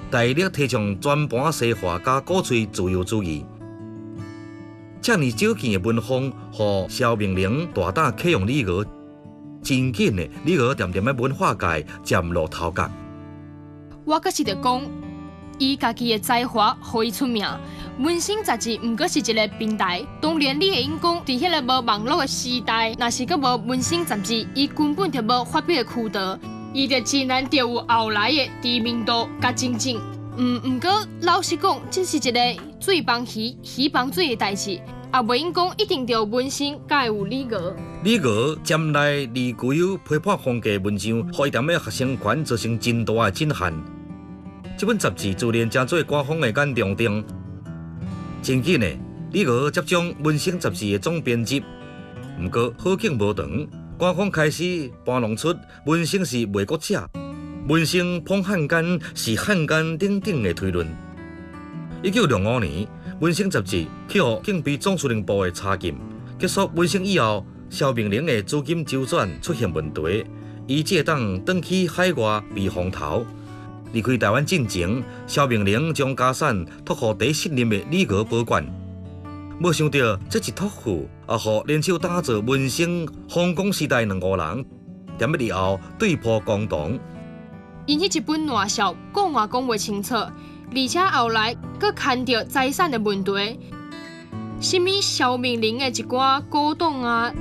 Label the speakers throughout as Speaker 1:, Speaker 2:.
Speaker 1: 大力提倡全盘西化，加鼓吹自由主义。这么少见的文风，让萧明玲大胆启用李娥，真紧的李娥渐渐在文化界崭露头角。
Speaker 2: 我阁是着讲，伊家己的才华，互伊出名。文星杂志毋过是一个平台，当然你会用讲，伫迄个无网络的时代，若是阁无文星杂志，伊根本就无发表的渠道，伊就自然就有后来的知名度甲竞争。毋过老实讲，这是一个水帮鱼，鱼帮水的代志，也袂用讲一定就文星甲有李娥。
Speaker 1: 李娥占来而具有批判风格的文章，互伊踮咧学生圈造成真大的震撼。这本杂志自然成做官方的眼中钉。真紧的，李娥接掌文星杂志的总编辑，不过好景无长，官方开始搬弄出文星是卖国者，文星捧汉奸是汉奸等等的推论。1965年，文星杂志去互警备总司令部的查禁，结束文星以后，萧明玲的资金周转出现问题，伊借当转去海外避风头。离开台湾进前，萧明玲将家产托付第一信任的李娥保管。没想到这一托付，也互联手打造文星、皇宫时代两个人，踮咧以后对簿公堂。
Speaker 2: 因迄一本烂小讲话讲袂清楚，而且后来佫牵着财产的问题，什么萧明玲的一寡古董啊、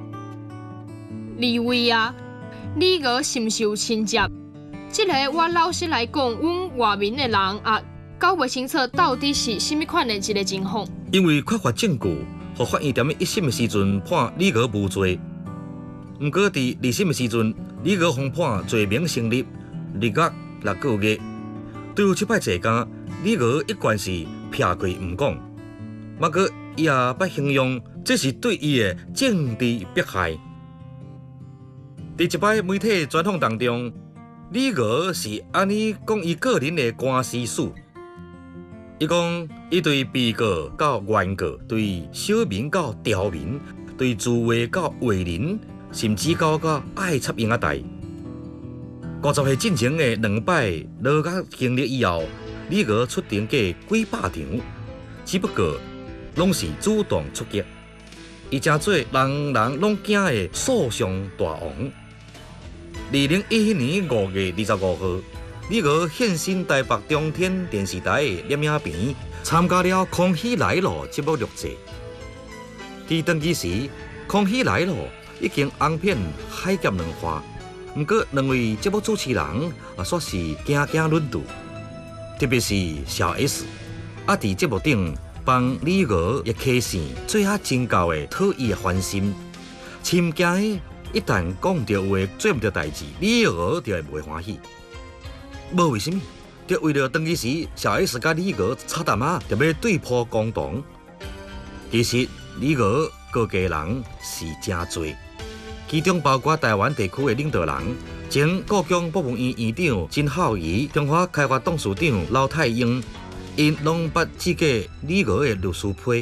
Speaker 2: 李位啊，李娥是毋是有亲戚？这个我老实来讲，阮外面的人也搞袂清楚到底是甚物款的一个情况。
Speaker 1: 因为缺乏证据，互法院踮咧一审的时阵判李娥无罪。毋过伫二审的时阵，李娥方判罪名成立，6月6个月。对于这摆坐监，李娥一贯是撇开毋讲，不过伊也捌形容这是对伊的政治迫害。伫一摆媒体专访当中，李娥是安尼讲伊个人的官司史。伊讲，伊对被告到原告，对小民到刁民，对自卫到伟人，甚至到爱插秧仔台。50岁进前的2摆落甲经历以后，李娥出庭过几百场，只不过拢是主动出击。伊正做人人拢惊的诉讼大王。2011年5月25号，李娥现身台北中天电视台的摄影棚，参加了《康熙来了》节目录制。伫登记时，《康熙来了》已经红遍海峡两岸，不过两位节目主持人也算是行行轮渡，特别是小 S， 伫节目顶帮李娥一开线，做下真够的讨伊的欢心，深惊一旦讲到话做唔到代志，李娥就会袂欢喜。无为什么，就为了登记时小 S 甲李娥差淡仔，就要对簿公堂。其实李娥告家人是真多，其中包括台湾地区的领导人，前故宫博物院院长曾孝仪、中华开发董事长老太英，因拢捌指过李娥的律师批。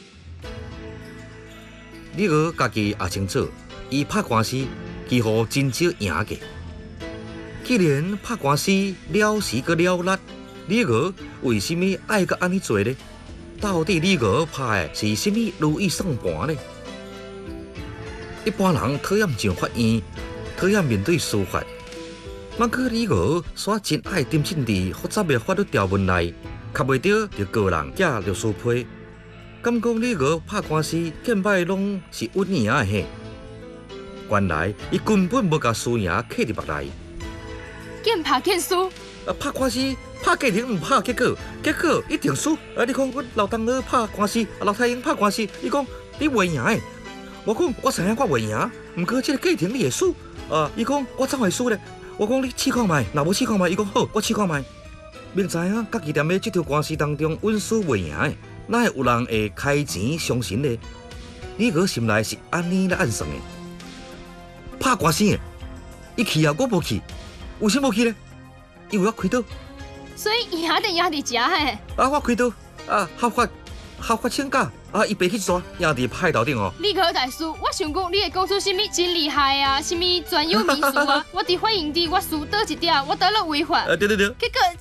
Speaker 1: 李娥家己也清楚。伊拍官司几乎真少赢过。既然拍官司了时个了力，李娥为什么爱个安尼做呢？到底李娥拍的是什么如意算盘呢？一般人讨厌上法院，讨厌面对司法。不过李娥煞真爱沉浸伫复杂的法律条文内，卡袂到就告人假律师批。敢讲李娥拍官司见摆拢是稳赢的嘿？原来，伊根本无甲输赢刻伫目内。
Speaker 2: 见拍见输。
Speaker 1: 拍官司拍过程唔拍结果，结果一定输。你讲阮老东儿拍官司，老太英拍官司，伊讲你袂赢诶。我讲我知影我袂赢，毋过这个过程你会输。伊讲我怎会输咧？我讲你试看卖，若无试看卖，伊讲好，我试看卖。明知影家己踮咧这条官司当中稳输袂赢诶，哪会有人会开钱相信咧？李娥心内是安尼咧暗算诶。拍官司的，伊去啊，我无去，为什么无去呢？因为我开刀，
Speaker 2: 所以赢就赢伫遮嘿。
Speaker 1: 我开刀，合法请假，伊白去抓，赢伫派头顶哦。
Speaker 2: 李娥大师，我想讲，你会讲出什么真厉害啊？什么专有名词啊？我伫法院底，我输倒一点，我倒了违法。
Speaker 1: 对。
Speaker 2: 结果。